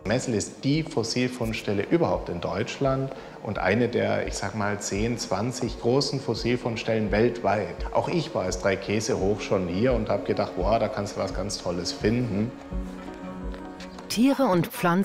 Messel ist die Fossilfundstelle überhaupt in Deutschland und eine der, ich sag mal, 10, 20 großen Fossilfundstellen weltweit. Auch ich war als Dreikäse hoch schon hier und habe gedacht, wow, da kannst du was ganz Tolles finden. Tiere und Pflanzen